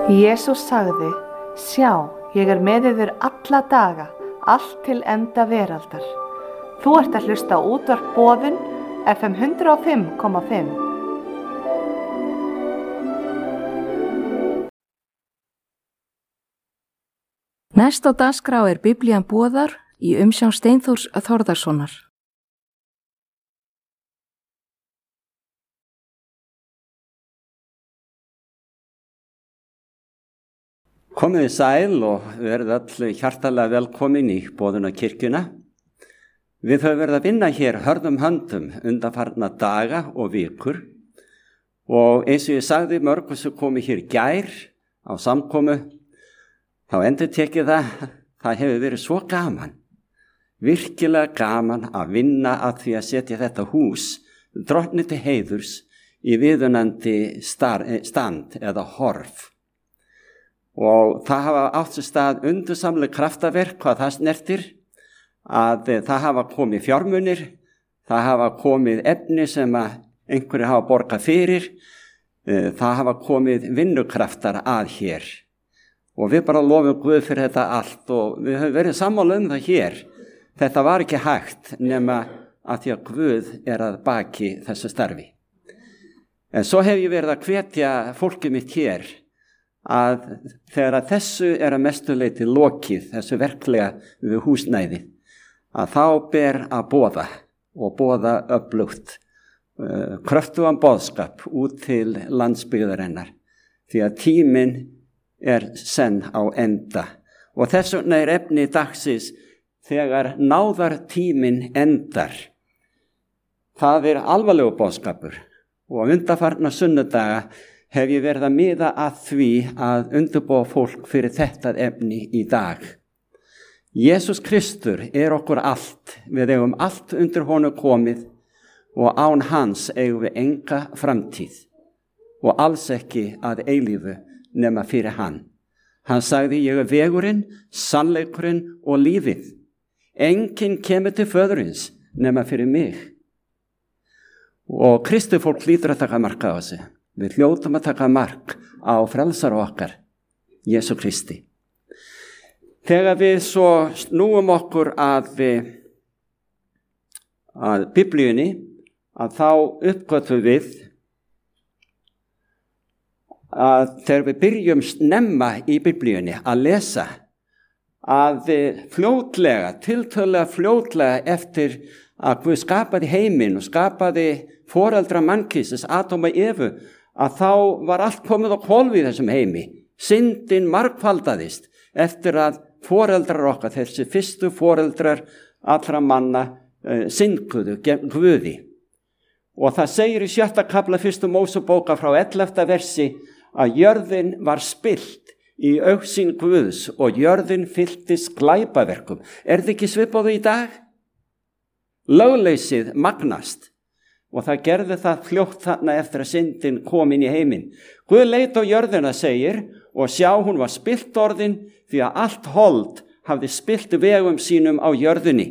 Jesús sagði, sjá, ég með yður alla daga, allt til enda veraldar. Þú ert að hlusta á útvarp Boðun, FM 105,5. Næst á dagskrá Biblían boðar í umsjón Steinþórs Þórðarsonar. Komið sæl og verið öll hjartalega velkomin í Boðunarkirkjuna. Við höfum verið að vinna hér hörðum höndum undanfarna daga og vikur og eins og ég sagði mörgum sem komið hér gær á samkomu, þá endurtekið það hefur verið svo gaman, virkilega gaman að vinna að því að setja þetta hús drottni til heiðurs í viðunandi stand eða horf. Og það hafa átt sér stað undursamleg kraftaverk hvað það snertir, að það hafa komið fjármunir, það hafa komið efni sem að einhverju hafa borgað fyrir, það hafa komið vinnukraftar að hér. Og við bara lofum Guð fyrir þetta allt og við höfum verið sammála það hér. Þetta var ekki hægt nema að því að Guð að baki þessu starfi. En svo hef ég verið að hvetja fólkið mitt hér að þegar að þessu að mestu leyti lokið, þessu verklega við húsnæði, að þá ber að boða öflugt, kröftugan boðskap út til landsbyggðarinnar, því að tíminn senn á enda. Og þess vegna efni dagsins þegar náðartíminn endar. Það alvarlegur boðskapur og undanfarna sunnudaga hef ég verið að miða að því að undirbúa fólk fyrir þetta efni í dag. Jesús Kristur okkur allt, við eigum allt undir honum komið og án hans eigum við enga framtíð og alls ekki að eilífu nema fyrir hann. Hann sagði, ég vegurinn, sannleikurinn og lífið. Enginn kemur til föðurins nema fyrir mig. Og Kristi fólk hlýtur að taka mark á þessu. Við hljótum að taka mark á frelsara okkar, Jesú Kristi. Þegar við svo snúum okkur að Biblíunni, að þá uppgötvum við að þegar við byrjum snemma í Biblíunni að lesa, að tiltölulega fljótlega eftir að Guð skapaði heiminn og skapaði foreldra mannkynsins, Adam og Evu, að þá var allt komið á hvolf í þessum heimi. Syndin margfaldaðist eftir að foreldrar okkar, þessi fyrstu foreldrar allra manna, synguðu gegn Guði. Og það segir í 6. kafla 1. Mósebókar frá 11. versi að jörðin var spillt í augsýn Guðs og jörðin fylltist glæpaverkum. Það ekki svipað í dag? Lögleysið magnast. Og það gerði það fljótt þarna eftir að syndin kom inn í heiminn. Guð leit á jörðina, segir, og sjá hún var spillt orðin því að allt hold hafði spillt vegum sínum á jörðinni.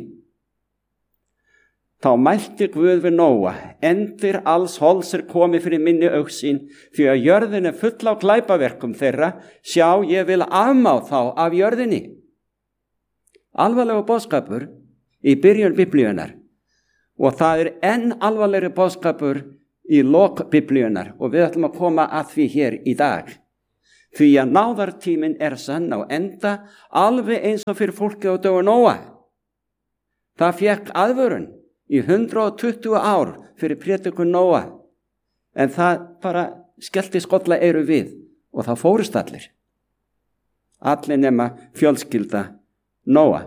Þá mælti Guð við Nóa, endir alls holds komið fyrir minni augsýn, því að jörðin full á glæpaverkum þeirra, sjá ég vil afmá þá af jörðinni. Alvarlegur boðskapur í byrjun Biblíunar. Og það enn alvarlegri boðskapur í lok Biblíunar og við ætlum að koma að því hér í dag. Því að náðartíminn senn á enda alveg eins og fyrir fólki á dögum Nóa. Það fékk aðvörun í 120 ár fyrir prédikun Nóa. En það bara skellti skolla eyru við og það fórust allir. Allir nema fjölskylda Nóa.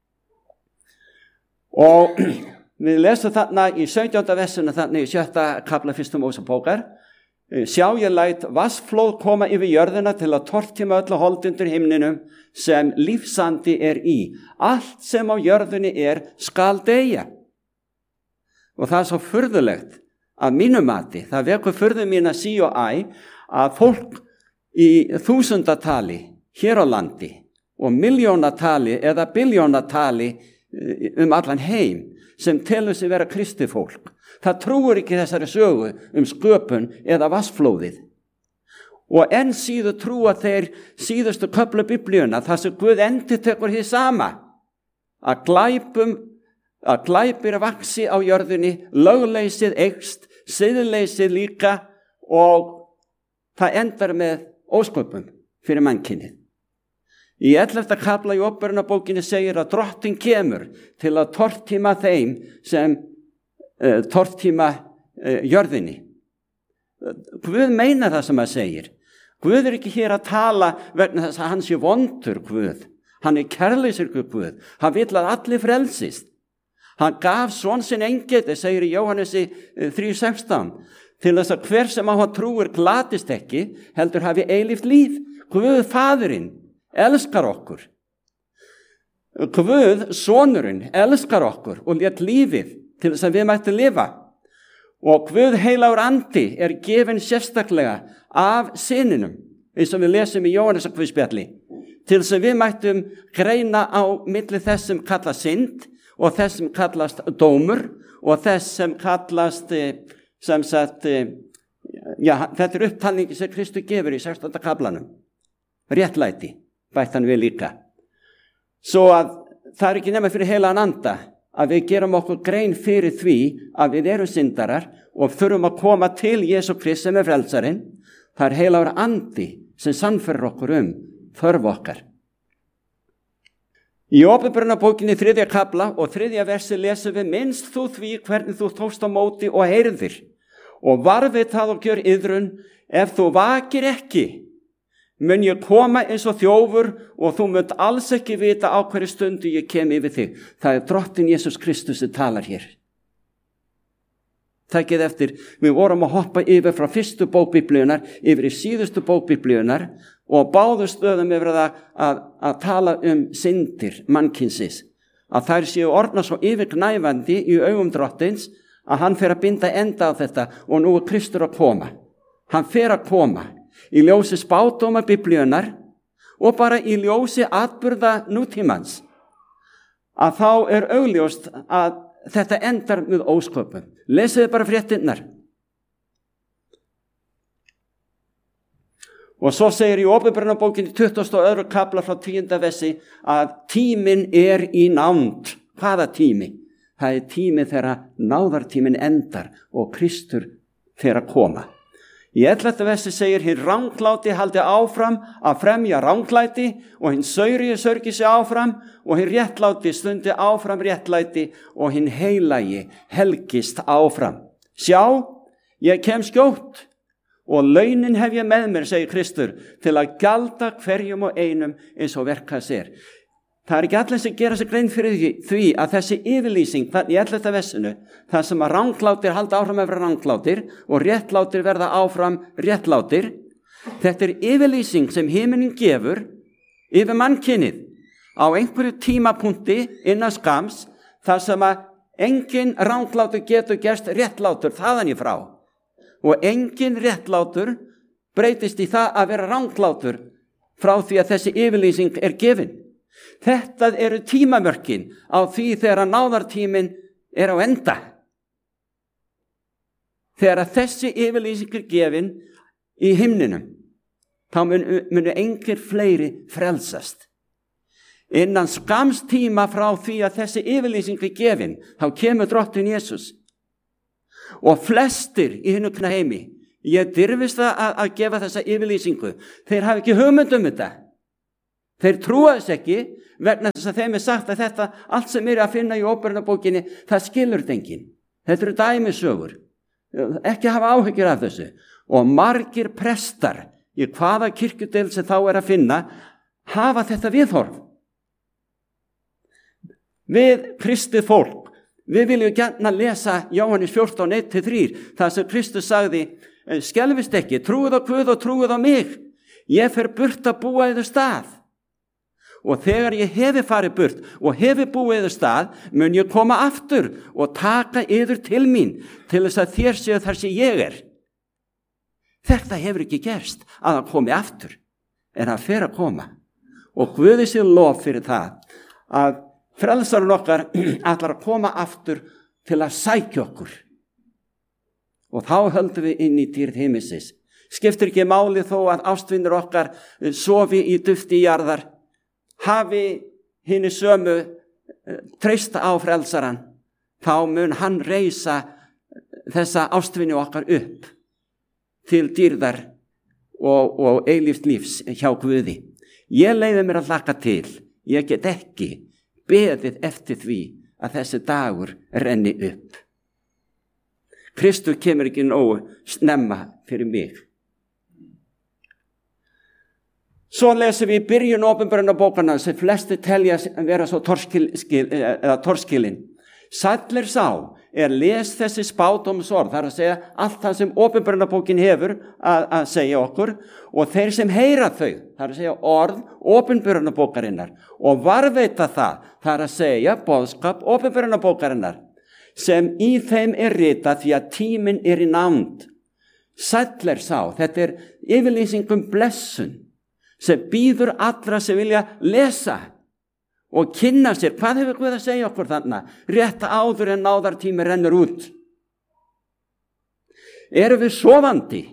Og við lesum þarna í 17. versinu þarna í 6. kafla 1. Mósebókar. Sjá ég læt vatnsflóð koma yfir jörðina til að tortíma öllu hold undir himninum sem lífsandi í. Allt sem á jörðinni skal deyja. Og það svo furðulegt að mínu mati, það vekur furðu mína sí og æ, að fólk í þúsundatali hér á landi og milljónatali eða biljónatali allan heim sem telur sig vera kristið fólk. Það trúir ekki þessari sögu sköpun eða vatnsflóðið. og enn síður trúa þeir síðustu köflu Biblíuna þar sem Guð endurtekur hið sama, að glæpir vaxi á jörðinni, lögleysið eykst, siðleysið líka, og það endar með ósköpum fyrir mannkynið. Í 11. kafla í Åpenbarunarbókinni segir að Drottinn kemur til að tortíma þeim sem tortíma jörðinni. Guð meina það sem hann segir. Guð er ekki hér að tala vegna þess að hann sé vondur Guð. Hann er kærleysiskur Guð. Hann vill að allir frelsist. Hann gaf son sinn eingeði, segir í Jóhannesi 3:16, til þess að hver sem á hann trúir glatist ekki, heldur hafi eilíft líf. Guð Faðirinn elskar okkur. Guð sonurinn elskar okkur og lét lífið til þess að við mættum lifa. Og Guð heilagur andi er gefinn sérstaklega af syninum, eins og við lesum í Jóhannesarguðspjalli, til þess að við mættum greina á milli þess sem kallast synd og þess sem kallast dómur og þess sem kallast þetta er upptalningi sem Kristur gefur í 16. kaflanum. Réttlæti, bætt hann við líka. Svo að það er ekki nema fyrir heilagan anda að við gerum okkur grein fyrir því að við erum syndarar og þurfum að koma til Jesú Krist sem er frelsarinn. Það er heilagur andi sem sannfærir okkur þörf okkar. Í Åpenbarunarbókinni 3. kafla og 3. versi lesum við: minnst þú því hvernig þú tókst á móti og heyrðir, og varfið það og gjör iðrun. Ef þú vakir ekki, mun ég koma eins og þjófur og þú munt alls ekki vita á hverju stundu ég kem yfir þig. Það er Drottinn Jesús Kristus sem talar hér. Takið eftir, við vorum að hoppa yfir frá fyrstu bók Biblíunnar yfir í síðustu bók Biblíunnar og báðu stöðum yfir að tala syndir mannkynsins, að þær séu orðnar svo yfirgnæfandi í augum Drottins að hann fer að binda enda á þetta, og nú er Kristur að koma. Hann fer að koma í ljósi spádóma Biblíunnar og bara í ljósi atburða nútímans, að þá er augljóst að þetta endar með ósköpum. Lesiði bara fréttirnar. Og svo segir í Åpenbarunarbókinni 22. kafla frá 10. versi að tíminn er í nánd. Hvaða tími? Það er tími þegar náðartíminn endar og Kristur fer að koma. Í 11. versi segir: hinn rangláti haldi áfram að fremja ranglæti og hinn saurigi sörgi sig áfram og hinn réttláti stundi áfram réttlæti og hinn heilagi helgist áfram. Sjá, ég kem skjótt og launin hef ég með mér, segir Kristur, til að gjalda hverjum og einum eins og verka sér. Það er ekki allir sem gera sig grein fyrir því að þessi yfirlýsing í 11. versinu, það sem að ranglátir halda áfram að vera ranglátir og réttlátir verða áfram réttlátir, þetta er yfirlýsing sem himinin gefur yfir mannkynið á einhverju tímapunkti innan skams, þar sem að engin ranglátur getur gerst réttlátur þaðan í frá, og engin réttlátur breytist í það að vera ranglátur frá því að þessi yfirlýsing er gefin. Þetta eru tímamörkin á því þegar náðartíminn er á enda. Þegar þessi yfirlýsing er gefin í himninum, þá munu engir fleiri frelsast. Innan skams tíma frá því að þessi yfirlýsing er gefin, þá kemur Drottinn Jesús. Og flestir í hinu heimi, ég dirfist að gefa þessa yfirlýsingu, þeir hafa ekki hugmynd þetta. Þeir trúa þess ekki, vegna þess að þeim er sagt að þetta, allt sem er að finna í Åpenbarunarbókinni, það skilur enginn. Þetta eru dæmisögur. Ekki hafa áhyggjur af þessu. Og margir prestar í hvaða kirkjudeild sem þá er að finna, hafa þetta viðhorf. Við kristið fólk, við viljum gjarna lesa Jóhannes 14:1-3, þar sem Kristus sagði: skelfist ekki, trúið á Guð og trúið á mig. Ég fer burt að búa yður stað. Og þegar ég hefi farið burt og hefi búið yður stað, mun ég koma aftur og taka yður til mín, til þess að þér séu þar sem ég er. Þetta hefur ekki gerst að hann komi aftur, en hann fer að koma. Og Guði sé lof fyrir það að frelsarinn okkar ætlar að koma aftur til að sækja okkur. Og þá höldum við inn í dýrð himmisins, Skiptir ekki máli þó að ástvinir okkar sofi í dufti jarðar, hafi hinni sömu treysta á frelsaran, þá mun hann reisa þessa ástvini okkar upp til dýrðar og eilífs lífs hjá Guði. Ég leyfi mér að hlakka til, ég get ekki beðið eftir því að þessi dagur renni upp. Kristur kemur ekki nógu snemma fyrir mig. Svo lesum við í byrjun Opinberunarbókarinnar sem flesti telja vera svo torskilin. Sæll sá les þessi spádómsorð, það að segja allt það sem Opinberunarbókin hefur að segja okkur, og þeir sem heyra þau, það að segja orð Opinberunarbókarinnar, og varðveita það að segja boðskap Opinberunarbókarinnar, sem í þeim ritað því að tíminn í nánd. Sæll sá, þetta yfirlýsingum blessun, sem býður allra sem vilja lesa og kynna sér. Hvað hefur Guð að segja okkur þarna? Rétt áður en náðartími rennur út. Erum við sofandi?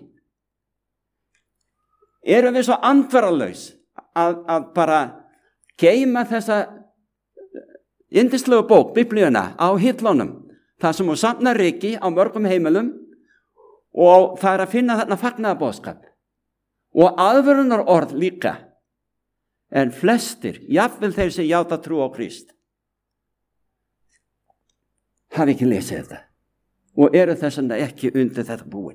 Erum við svo andvaralaus að bara geyma þessa yndislegu bók, Biblíuna, á hillunum, það sem hún safnar ryki á mörgum heimilum, og það að finna þarna fagnaðarboðskap og aðvörunar orð líka, en flestir, jafnvel þeir sem játa trú á Krist, hafi ekki lesið þetta og eru þess vegna ekki undir þetta búin.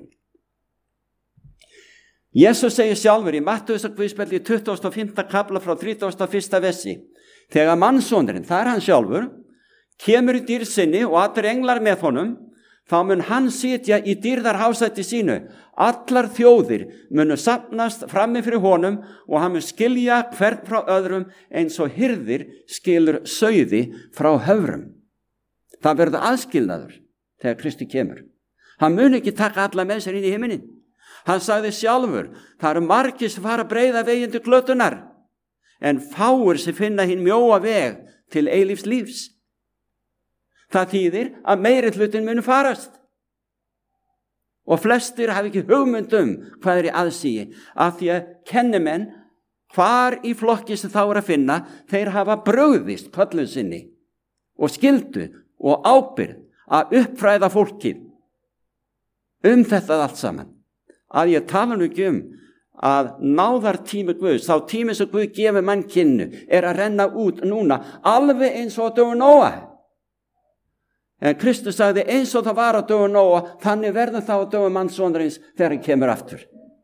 Jesus segir sjálfur í Mattheusarguðspjalli 25. kafla frá 31. versi, þegar mannssonurinn, það hann sjálfur, kemur í dýrð sinni og allir englar með honum, þá mun hann sitja í dýrðarhásæti sínu. Allar þjóðir munu safnast frammi fyrir honum og hann mun skilja hvern frá öðrum eins og hirðir skilur sauði frá höfrum. Það verður aðskilnaður þegar Kristi kemur. Hann mun ekki taka alla með sér inn í himinin. Hann sagði sjálfur, það eru margir sem fara breiða veginn til glötunar, en fáir sem finna hinn mjóa veg til eilífs lífs. Það þýðir að meiri hlutin munu farast. Og flestir hafi ekki hugmynd hvað í aðsigi, af því að kennimenn hvar í flokki sem þá að finna, þeir hafa brugðist köllun sinni og skyldu og ábyrgð að uppfræða fólkið þetta allt saman. Að ég tala nú ekki að náðartími Guðs, þá tími sem Guð gefur mannkynnu, að renna út núna, alveg eins og á dögum Nóa. En Kristus sagði eins og það var á dögum Nóa, þannig verður það á dögum mannssonarins þegar hann kemur aftur.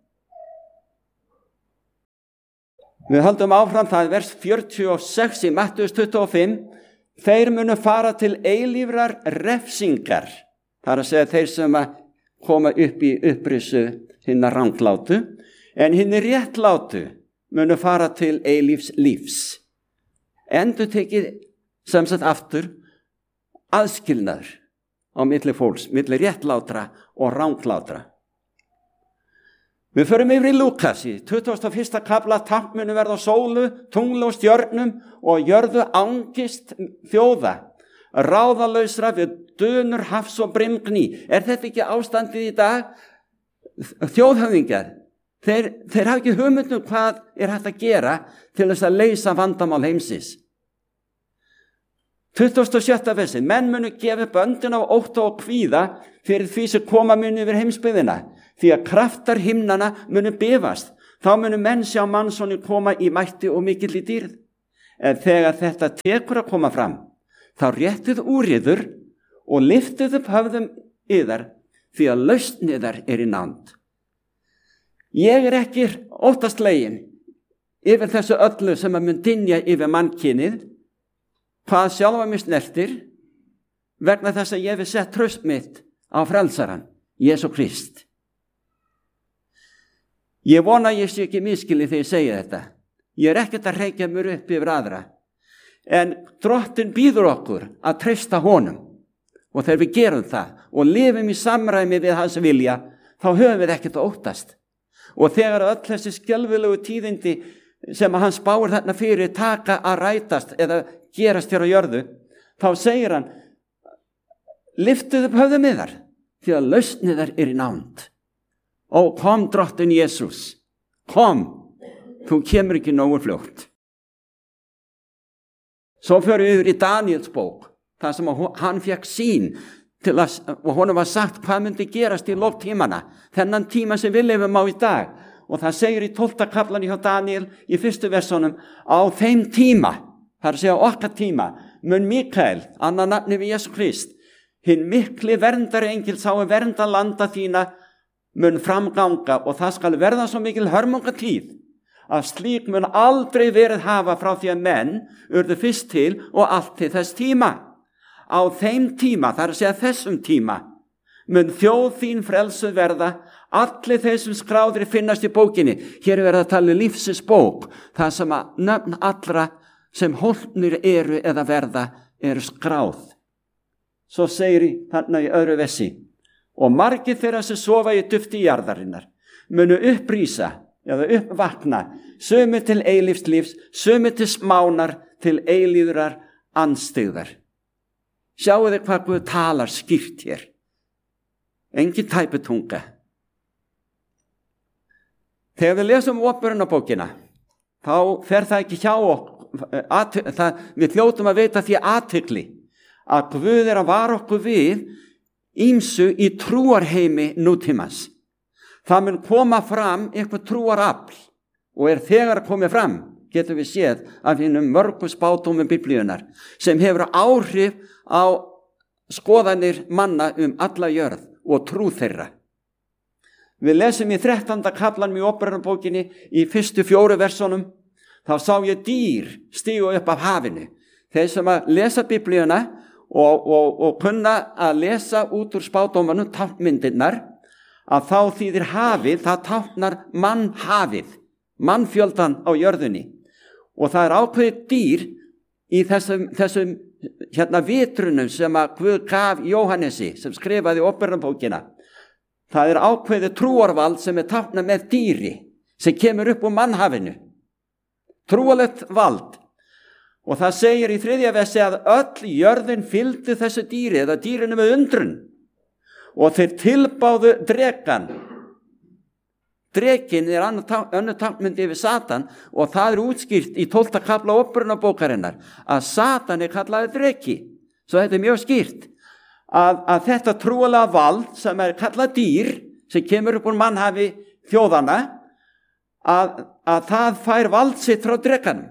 Við höldum áfram, það vers 46 í Mattheus 25, þeir munu fara til eilífrar refsingar. Það að segja þeir sem koma upp í upprisu hinna ranglátu, en hinni réttlátu munu fara til eilífs lífs. Endurtekið sem sagt aftur, aðskilnaður á milli fólks, milli réttlátra og ranglátra. Við förum yfir í Lúkas í 21. kafla, tákn munu verða á sólu, tungli og stjörnum og jörðu angist þjóða, ráðalausra við dönur hafs og brimgný. Þetta ekki ástandið í dag? Þjóðhöfðingjar, þeir hafa ekki hugmynd hvað hægt að gera til þess að leysa vandamál heimsins. 27. versi, menn munu gefa böndin á ótta og kvíða fyrir því sem koma munu yfir heimsbyggðina, því að kraftar himnana munu bifast. Þá munu menn sjá mannsoni koma í mætti og mikill í dýrð. En þegar þetta tekur að koma fram, þá réttið úr yður og liftið upp höfðum yðar, því að lausn yðar í nánd. Ég ekki óttaslegin yfir þessu öllu sem mun dynja yfir mannkynið, hvað sjálfa mig snertir, vegna þess að ég hef sett traust mitt á frelsaran, Jesú Krist. Ég vona að ég sé ekki miskili þegar ég segja þetta. Ég ekkert að hreykja mér upp yfir aðra, en Drottinn býður okkur að treysta honum, og þegar við gerum það og lifum í samræmi við hans vilja, þá höfum við ekkert að óttast. Og þegar öll þessi skelfilegu tíðindi sem hann spáir þarna fyrir taka að rætast eða gerast hér á jörðu, þá segir hann, liftið upp höfðum yðar, því að lausn yðar í nánd. Ó, kom drottinn Jesus, kom, þú kemur ekki nógu fljótt. Svo fyrir við yfir í Daniels bók, þar sem hann fekk sýn og honum var sagt hvað myndi gerast í lok tímana, þennan tíma sem við lifum á í dag. Og það segir í 12. kaflan hjá Daniel í 1. versunum, á þeim tíma, það er að segja okkar tíma, mun Mikael, annar nafni við Jesú Krist, hinn mikli verndari engil sá vernda landa þína, mun framganga og það skal verða svo mikil hörmungatíð að slík mun aldrei verið hafa frá því að menn urðu fyrst til og allt til þess tíma. Á þeim tíma, það er að segja þessum tíma, mun þjóð þín frelsuð verða, allir þeir sem skráðir finnast í bókinni. Hér er verið að tala lífsins bók, það sem að nöfn allra sem hólpnir eru eða verða eru skráð. Svo segir þarna í öðru versi, og margir þeirra sem sofa í dufti jarðarinnar munu upprísa eða uppvakna, sumir til eilífs lífs, sumir til smánar, til eilíðrar andstyggðar. Sjáu þið hvað Guð talar skýrt hér. Engin tæputunga. Þegar við lesum Åpenbarunarbókina, þá fer það ekki hjá okkur, við hljótum að veita því athygli að Guð er að vara okkur við ýmsu í trúarheimi nútímans. Það mun koma fram eitthvað trúarafl og er þegar komið fram, getum við séð af hinnum mörgum spádómum Biblíunar sem hefur áhrif á skoðanir manna alla jörð og trú þeirra. Við lesum í 13. kaflanum í Åpenbarunarbókinni í fyrstu 4 versunum, þá sá ég dýr stígu upp af hafinu. Þeir sem að lesa Biblíuna og kunna að lesa út úr spádómanum táknmyndirnar, að þá þýðir hafið, það táknar mannhafið, mannfjöldan á jörðunni. Og það er ákveðið dýr í þessum vitrunum sem að Guð gaf Jóhannesi, sem skrifaði Åpenbarunarbókina. Það er ákveðið trúarvald sem er táknað með dýri, sem kemur upp úr mannhafinu. Trúarlegt vald. Og það segir í 3. versi að öll jörðin fylgdi þessu dýri, eða dýrinu með undrun. Og þeir tilbáðu drekan. Drekin er önnur táknmynd yfir Satan og það er útskýrt í 12. kafla Åpenbarunarbókarinnar að Satan er kallaði dreki. Svo þetta er mjög skýrt að þetta trúarlega vald sem er kallað dýr sem kemur upp úr mannhafi þjóðana að það fær vald sitt frá drekanum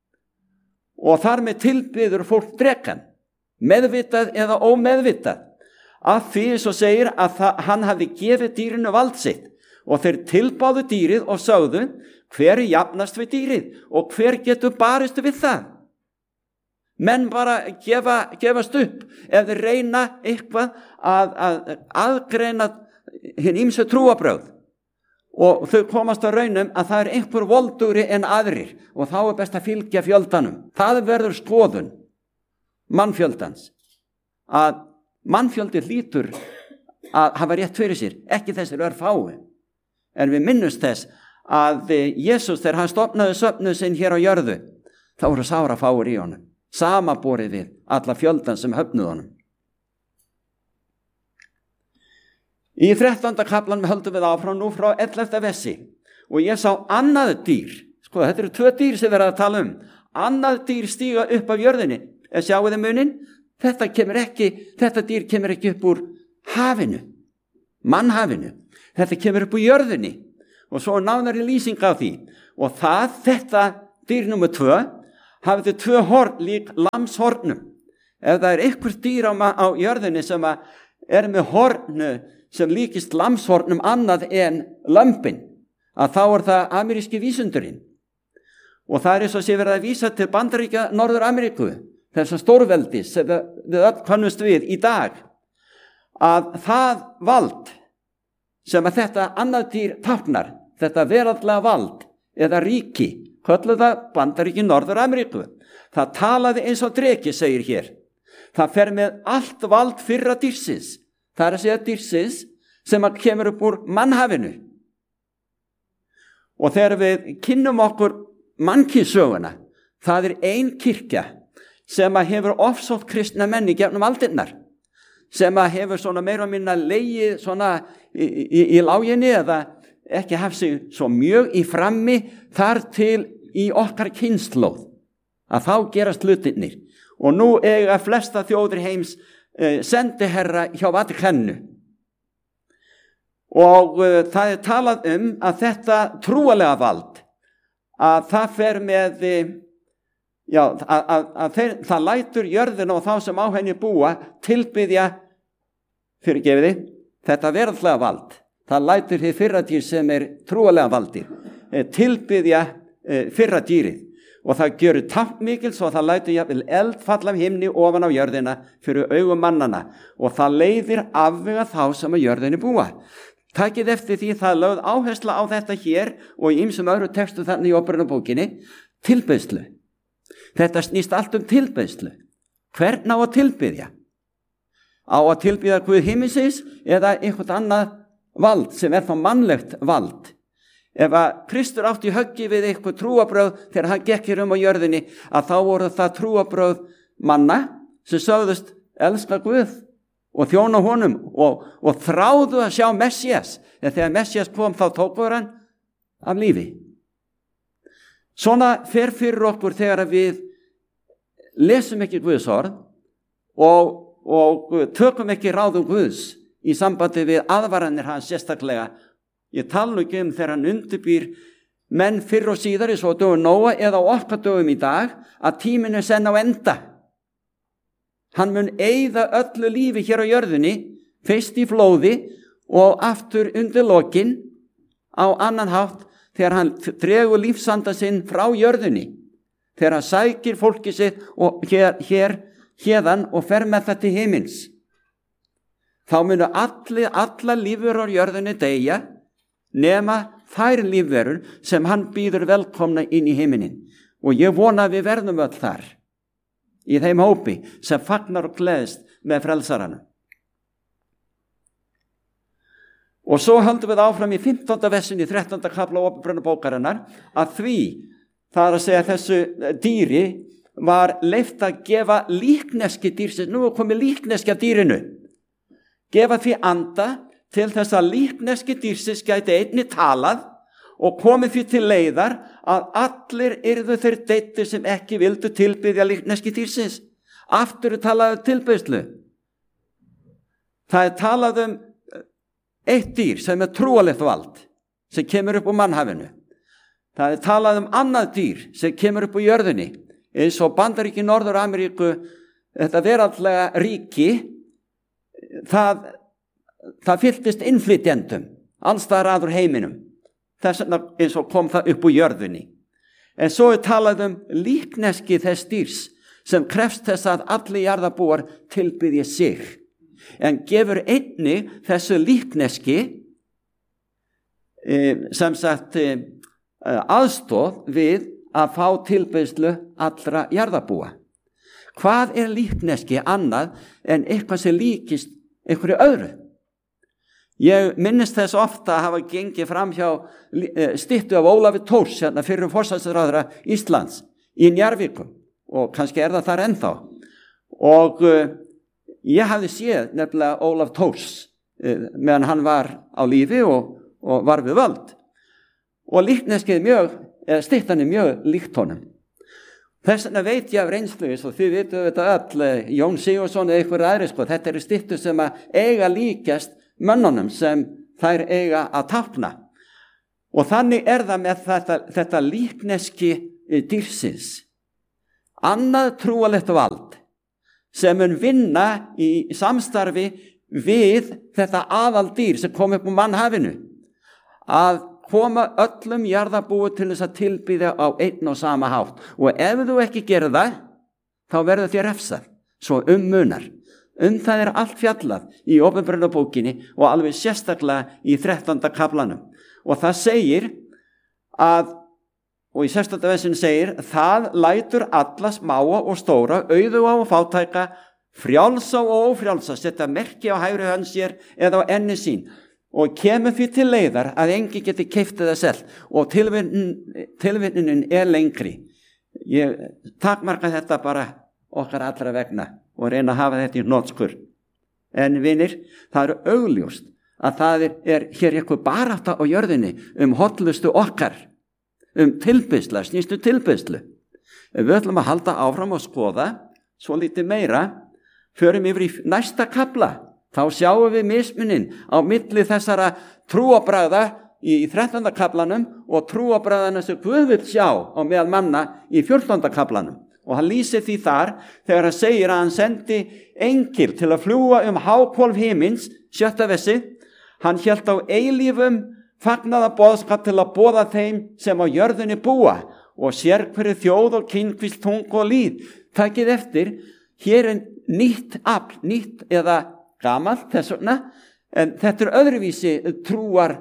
og þar með tilbyður fólk drekan, meðvitað eða ómeðvitað, að því svo segir að hann hafi gefið dýrinu vald sitt. Og þeir tilbáðu dýrið og sögðu, hver jafnast við dýrið og hver getur barist við það? Menn bara gefast upp ef þeir reyna eitthvað að aðgreina hinn ýmsu trúarbrögð. Og þau komast að raunum að það er einhver voldugri en aðrir og þá er best að fylgja fjöldanum. Það verður skoðun mannfjöldans. Að mannfjöldi hlýtur að hafa rétt fyrir sér, ekki þessir örfái. En við minnumst þess að Jesús þegar hann stofnaði söfnuð sinn hér á jörðu, þá voru sárafáir í honum, samaborið við alla fjöldan sem höfnuð honum. Í 13. kaflanum höldum við áfram nú frá 11. versi og ég sá annað dýr, sko þetta eru 2 dýr sem við erum að tala annað dýr stíga upp af jörðinni, sjáu þið munin? Þetta dýr kemur ekki upp úr hafinu, mannhafinu. Þetta kemur upp úr jörðinni og svo nánari lýsing á því. Og þetta dýr nummer 2 hafði 2 horn lík lamshornum. Ef það er einhver dýr á jörðinni sem er með hornu sem líkist lamshornum annað en lömbin, að þá er það ameríski vísundurinn. Og það er eins og sé verið að vísa til Bandaríkja Norður-Ameríku, þessar stórveldis sem við öll kannumst við í dag, að það vald sem að þetta annað dýr táknar, þetta veraldlega vald eða ríki, kölluð það Bandaríki Norður-Ameríku. Það talaði eins og dreki, segir hér. Það fer með allt vald fyrra dýrsins. Það er að segja dýrsins sem að kemur upp úr mannhafinu. Og þegar við kynnum okkur mannkynssöguna, það er ein kirkja sem að hefur ofsótt kristna menn í gegnum aldirnar, sem að hefur svona meira og minna legið svona í láginni eða ekki haft sig svo mjög í frammi þar til í okkar kynslóð að þá gerast hlutirnir og nú eiga flesta þjóðir heims sendiherra hjá Vatíkaninu og það talað að þetta trúarlega vald að það fer með það lætur jörðina og þá sem á henni búa tilbiðja þetta veraldlega vald. Það lætur hið fyrra dýr sem trúarlega valdir tilbiðja fyrra dýrið og það gjörur táknmikil svo það lætur jafnvel eld falla af himni ofan á jörðina fyrir augum mannanna og það leiðir afvega þá sem að jörðinni búa. Takið eftir því það lögð áhersla á þetta hér og í ýmsum öðru textu þannig í Óperunarbókinni tilbeiðslu. Þetta snýst allt tilbeiðslu. Hvern á að tilbiðja? Á að tilbiðja Guð himinsins eða eitthvað annað vald sem þá mannlegt vald? Ef að Kristur átti í höggi við eitthvað trúarbrögð þegar hann gekk hér á jörðinni að þá voru það trúarbrögð manna sem sögðust elska Guð og þjóna honum og þráðu að sjá Messías en þegar Messías kom þá tókur hann af lífi. Svona fer fyrir okkur þegar við lesum ekki Guðs orð og tökum ekki ráðum Guðs í sambandi við aðvaranir hans sérstaklega. Ég tala nú ekki þegar hann undirbýr menn fyrr og síðar eins og dögum Nóa eða okkar dögum í dag að tíminn senn á enda. Hann mun eyða öllu lífi hér á jörðinni, fyrst í flóði og aftur undir lokin á annan hátt þegar hann dregur lífsanda sinn frá jörðinni, þegar hann sækir fólki sitt og hérðan og fer með það til himins. Þá munu alla lífverur á jörðinni deyja nema þær lífverur sem hann býður velkomna inn í himinin og ég vona að við verðum öll þar. Í þeim hópi sem fagnar og gleðst með frelsaranum. Og svo höldum við áfram í 15. versin í 13. kafla Óperunarbókarinnar að því, það að segja þessu dýri var leyft að gefa líkneski dýrsins, nú er komið líkneski af dýrinu, gefa því anda til þess að líkneski dýrsins gæti einni talað og komið því til leiðar að allir yrðu þeir deittir sem ekki vildu tilbiðja líkneski dýrsins. Aftur talaðu tilbeiðslu. Það talað eitt dýr sem trúarlegt vald sem kemur upp úr mannhafinu. Það talað annað dýr sem kemur upp úr jörðinni eins og Bandaríki Norður-Ameríku, þetta veraldlega ríki, það fylltist innflytjendum alls staðar að úr heiminum. Þess vegna eins og kom það upp úr jörðinni. En svo talað líkneski þess dýrs sem krefst þess að allir jarðarbúar tilbiðji sig. En gefur einni þessu líkneski sem sagt aðstoð við að fá tilbiðslu allra jarðarbúa. Hvað líkneski annað en eitthvað sem líkist einhverju öðru? Ég minnist þess ofta að hafa gengið fram hjá styttu af Ólafi Thors, hérna fyrrum forsætisráðherra Íslands í Njarðvíkum og kannski það þar ennþá. Og ég hafði séð nefnilega Ólaf Thors meðan hann var á lífi og var við völd. Og líkneskið styttan mjög líkt honum. Þess vegna veit ég af reynslu, og þið vitum þetta öll, Jón Sigurðsson eða einhver aðri, þetta styttur sem að eiga líkast mönnunum sem þær eiga að tákna. Og þannig það með þetta líkneski dýrsins. Annað trúarlegt vald sem mun vinna í samstarfi við þetta aðaldýr sem kom upp úr mannhafinu. Að koma öllum jarðarbúi til þess að tilbiðja á einn og sama hátt. Og ef þú ekki gerir það, þá verður þér refsað, svo munar. Það allt fjallað í Óperunarbókinni og alveg sérstaklega í 13. kaflanum. Og það segir og í 16. versin segir, það lætur alla smáa og stóra, auðuga og fátæka, frjálsa og ófrjálsa, setja merki á hægri hönd sér eða á enni sín og kemur því til leiðar að engi geti keypt það selv og tilvinnunin lengri. Ég takmarka þetta bara okkar allra vegna og reyna að hafa þetta í hnotskurn. En vinir, það augljóst að það er hér eitthvað barátta á jörðinni hollustu okkar, tilbeiðslu, snýstu tilbeiðslu. Við ætlum að halda áfram og skoða svo lítið meira, förum yfir í næsta kafla. Þá sjáum við mismunin á milli þessara trúarbragða í 13. kaflanum og trúarbragðana sem Guð vill sjá á meðal manna í 14. kaflanum. Og hann lýsir því þar þegar hann segir að hann sendi engil til að fljúga háhvolf himins, 7. versi. Hann hélt á eilífum fagnaðarboðskap til að boða þeim sem á jörðinni búa og sér hverju þjóð og kynskvísl, tungu og lýð. Takið eftir, hér nýtt afl, nýtt eða gamalt þess vegna, en þetta öðruvísi trúar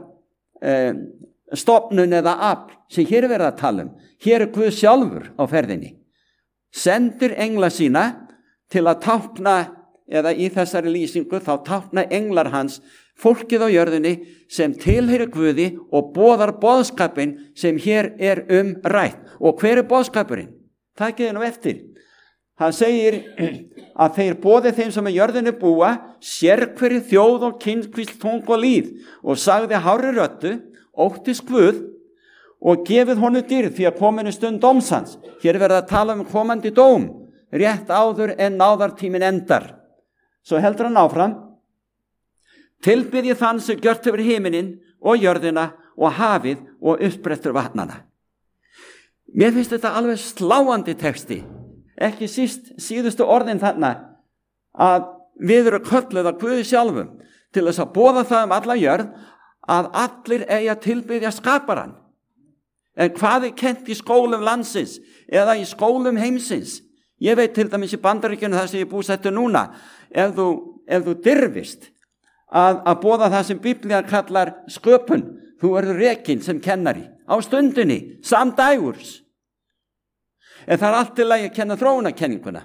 stofnun eða afl sem hér verið að tala Hér Guð sjálfur á ferðinni. Sendir engla sína til að tákna, eða í þessari lýsingu þá tákna englar hans fólkið á jörðinni sem tilheyrir Guði og boðar boðskapin sem hér rætt. Og hver boðskapurinn? Takið nú eftir. Hann segir að þeir boði þeim sem á jörðinni búa, sérhverju þjóð og kynskvísl, tungu og lýð, og sagði hárri röddu, óttist Guð og gefið honum dýrð því að kominu stund dóms hans. Hér verið að tala komandi dóm, rétt áður en náðartíminn endar. Svo heldur hann áfram. Tilbiðji þann sem gjört yfir himinin og jörðina og hafið og uppbrettur vatnana. Mér finnst þetta alveg sláandi texti. Ekki síðustu orðin þarna að við erum kölluð af Guði sjálfum til þess að boða það alla jörð að allir eigi að tilbiðja skaparann. En hvað kennt í skólum landsins eða í skólum heimsins? Ég veit til dæmis í Bandaríkjunum þar sem ég búsettur núna, ef þú dirfist að boða það sem Biblía kallar sköpun, þú verður rekinn sem kennari á stundinni, samdægurs. En það allt til að kenna þróunarkenninguna.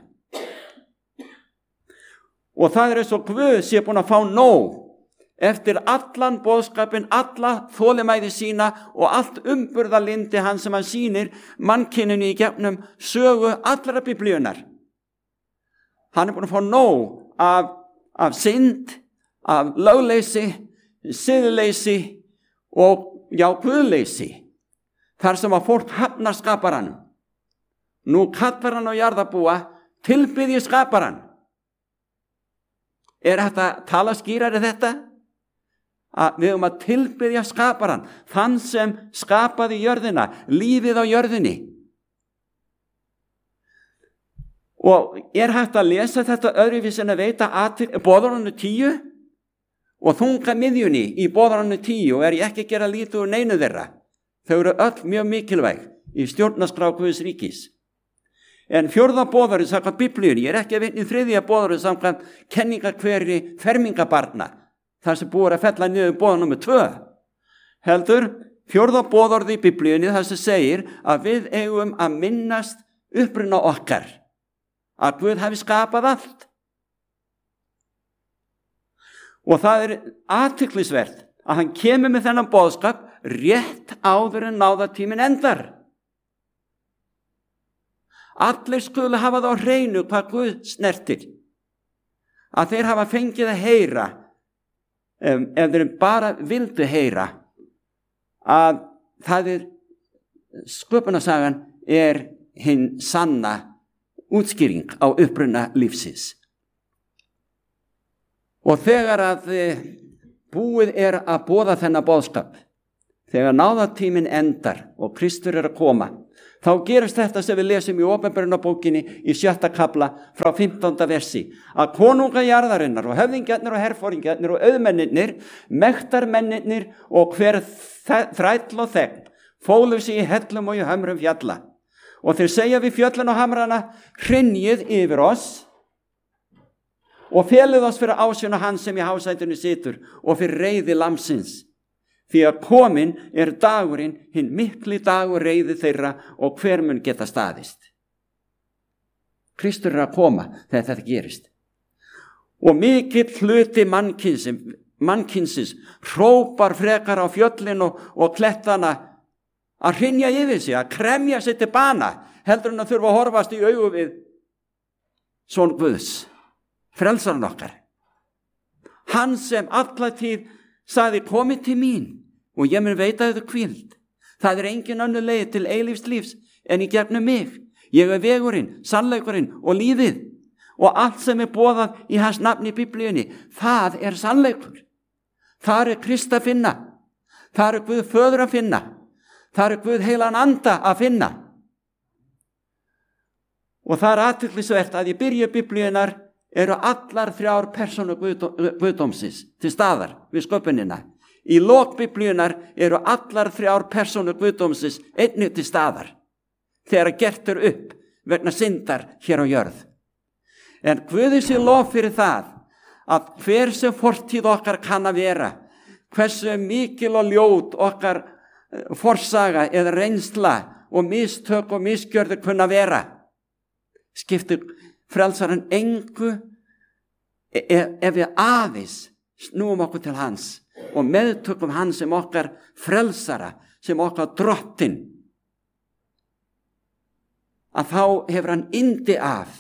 Og það eins og Guð sé búin að fá nóg eftir allan boðskapin, alla þolinmæði sína og allt umburðarlyndi hans sem hann sýnir mannkyninu í gegnum sögu allra biblíunar. Hann búin að fá nóg af synd, af lögleysi, siðleysi og Guðleysi. Þar sem að fólk hafnar skaparanum. Nú kallar hann á jarðarbúa, tilbiðji skaparann. Þetta tala skýrari þetta? Að við að tilbiðja skaparann, þann sem skapaði jörðina, lífið á jörðinni. Og hægt að lesa þetta öðruvísi en að veita boðorðinu 10 og þunga miðjunni í boðorðinu 10 og ég ekki að gera lítið úr neinu þeirra. Þau eru öll mjög mikilvæg í stjórnarskrá Guðs ríkis. En 4. boðorðið samkvæmt Biblíunni, ég ekki að vitna í 3. boðorðið samkvæmt kenningakveri fermingabarna, þar sem búið að fella niður boðorð númer 2. Heldur 4. boðorðið í Biblíunni þar sem segir að við eigum að minnast uppruna okkar, að Guð hafi skapað allt. Og það athyglisvert að hann kemur með þennan boðskap rétt áður en náðartíminn endar. Allir skulu hafa það á hreinu hvað Guð snertir. Að þeir hafa fengið að heyra, ef þeir bara vildu heyra, að það sköpunarsagan hinn sanna útskýring á uppruna lífsins. Og þegar að búið að boða þennan boðskap, þegar náðartíminn endar og Kristur að koma, þá gerist þetta sem við lesum í Opinberunarbókinni í 7. kafla frá 15. versi, að konungar jarðarinnar og höfðingjarnir og herforingjarnir og auðmennirnir, mektarmennirnir og hver þræll og þegn fólu sig í hellum og í hömrum fjalla. Og þeir segja við fjöllin og hamrana, hrynjið yfir oss og felið oss fyrir ásjón hans sem í hásætinu situr og fyrir reiði lamsins. Því að komin dagurinn, hinn mikli dagur reiði þeirra og hver mun geta staðist. Kristur að koma þegar þetta gerist. Og mikill hluti mannkynsins hrópar frekar á fjöllin og klettana að hrynja yfir sig, að kremja sig til bana, heldur en að þurfa að horfast í augu við son Guðs, frelsarinn okkar. Hann sem alla tíð sagði komið til mín og ég mun veita þér hvíld. Það er engin önnur leið til eilífs lífs en í gegnum mig. Ég er vegurinn, sannleikurinn og lífið. Og allt sem er boðað í hans nafni í Biblíunni, það er sannleikur. Það er Krist að finna. Það er Guð föður að finna. Það er Guð heilan anda að finna. Og það er athyglisvert að í byrju Biblíunnar eru allar 3 persónur Guðdómsins til staðar við sköpunina. Í lok Biblíunnar eru allar 3 persónur Guðdómsins einnig til staðar þegar gert er upp vegna syndar hér á jörð. En Guði sé lof fyrir það að hver sem fortíð okkar kann að vera, hversu mikil og ljót okkar forsaga eða reynsla og mistök og misgjörður kunna vera, skiptir frelsarinn engu ef við aðeins snúum okkur til hans og meðtökum hans sem okkar frelsara, sem okkar drottinn, að þá hefur hann yndi af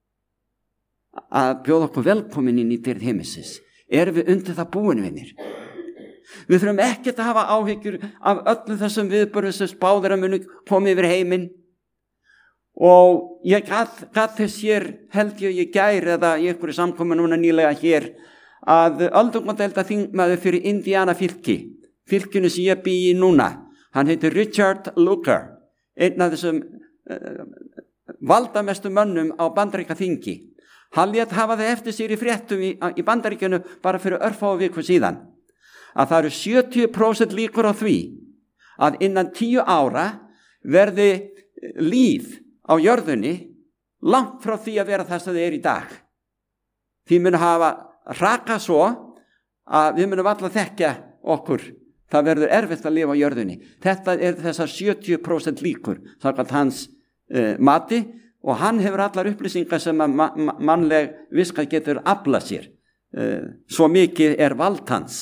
að bjóða okkur velkomin inn í dyrð himinsins. Erum við undir það búin, vinir? Við þurfum ekkert að hafa áhyggjur af öllum þessum viðburðum sem spáð að muni komið yfir heiminn. Og ég gat þess hér, held ég gær eða í einhverju samkomu núna nýlega hér, að öldungadeildarþingmaður fyrir Indiana fylkinu sem ég bý í núna, hann heitir Richard Lugar, einn af þessum valdamestu mönnum á Bandaríkjaþingi. Hann lét hafa það eftir sér í fréttum í Bandaríkjunu bara fyrir örfáu viku síðan, að það eru 70% líkur á því að innan 10 ára verði líf á jörðunni langt frá því að vera það sem það er í dag. Því munu hafa hrakað svo að við munum alla þekkja okkur. Það verður erfitt að lifa á jörðunni. Þetta er þessar 70% líkur, samkvæmt hans mati, og hann hefur allar upplýsingar sem mannleg viska getur aflað sér. Svo mikið er vald hans.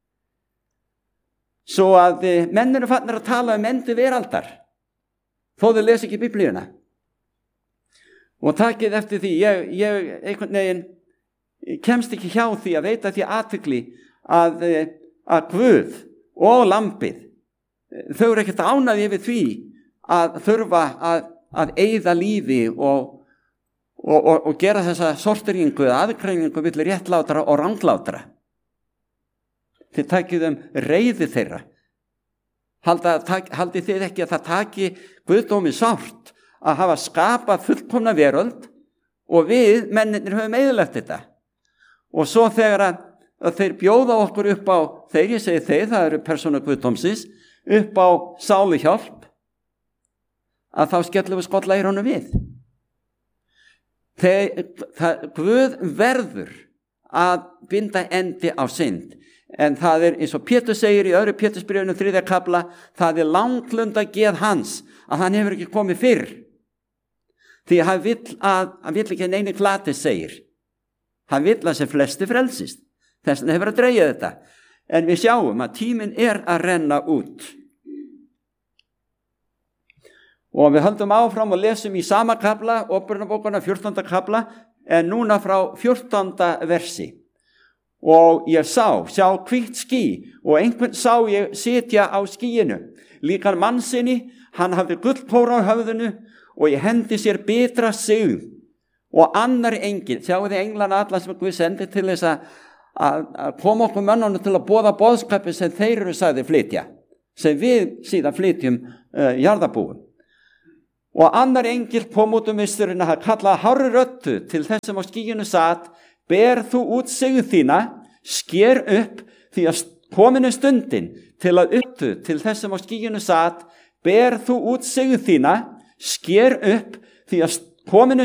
Svo að menn eru farnir að tala endi veraldar, þó þau lesa ekki Biblíuna. Og takið eftir því, ég einhvern veginn kemst ekki hjá því að veita því athygli að Guð og lambið, þau eru ekkert ánægð yfir því að þurfa að eyða lífi og gera þessa sorteringu eða aðgreiningu milli réttlátra og ranglátra. Þið takið reiði þeirra. Haldið þið ekki að það taki Guðdómi sárt að hafa skapað fullkomna veröld og við, mennirnir, höfum eyðilagt þetta. Og svo þegar að þeir bjóða okkur upp á, þegar ég segi þeir, það eru persónur Guðdómsins, upp á sáluhjálp, að þá skellum við skollaeyrunum við. Guð verður að binda endi á synd. En það er, eins og Pétur segir í 2. Pétursbréfinu 3. kafla, það er langlunda geð hans að hann hefur ekki komið fyrr. Því hann vill ekki neini glati, segir. Hann vill að sem flesti frelsist. Þess vegna hefur að dreigja þetta. En við sjáum að tíminn er að renna út. Og við höldum áfram og lesum í sama kafla, Åpenbararbókina 14. kafla, en núna frá 14. versi. Og ég sjá hvítt ský, og einhvern sá ég sitja á skýinu, líkan mannsinni, hann hafði gullkóra á höfðinu, og í hendi sér bitra sigð, og annar engil, sjáu þið englana alla sem Guð sendi til þess að koma okkur mönnunum til að boða boðskapið sem þeir eru sagði flytja, sem við síðan flytjum jarðarbúum. Og annar engil kom út misturinn að kalla hárri röddu til þess sem á skýinu sat, ber þú út sigð þína, sker upp, því að komin er stundin til að upptu til þess sem á skýinu sat, ber þú út sigð þína, sker upp, því að komin er